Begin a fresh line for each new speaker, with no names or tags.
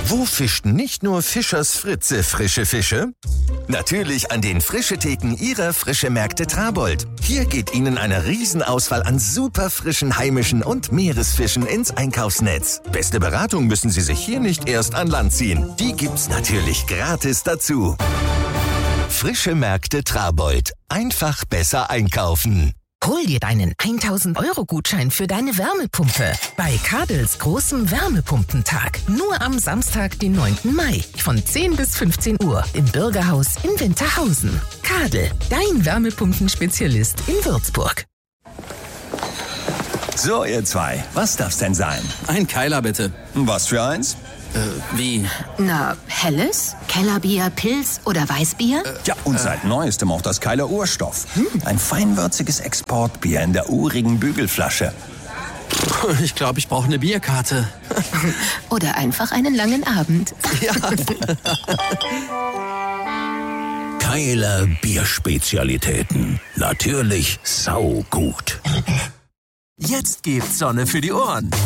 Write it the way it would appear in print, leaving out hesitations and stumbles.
Wo fischt nicht nur Fischers Fritze frische Fische? Natürlich an den Frische-Theken Ihrer Frische-Märkte Trabold. Hier geht Ihnen eine Riesenauswahl an super frischen heimischen und Meeresfischen ins Einkaufsnetz. Beste Beratung müssen Sie sich hier nicht erst an Land ziehen. Die gibt's natürlich gratis dazu. Frische-Märkte Trabold. Einfach besser einkaufen.
Hol dir deinen 1000-Euro-Gutschein für deine Wärmepumpe bei Kadels großem Wärmepumpentag. Nur am Samstag, den 9. Mai von 10 bis 15 Uhr im Bürgerhaus in Winterhausen. Kadel, dein Wärmepumpenspezialist in Würzburg.
So, ihr zwei, was darf's denn sein?
Ein Keiler, bitte.
Was für eins?
Wie?
Na, helles? Kellerbier, Pils oder Weißbier?
Ja, und seit Neuestem auch das Keiler Urstoff. Ein feinwürziges Exportbier in der urigen Bügelflasche.
Ich glaube, ich brauche eine Bierkarte.
Oder einfach einen langen Abend.
Ja.
Keiler Bierspezialitäten. Natürlich saugut.
Jetzt gibt's Sonne für die Ohren.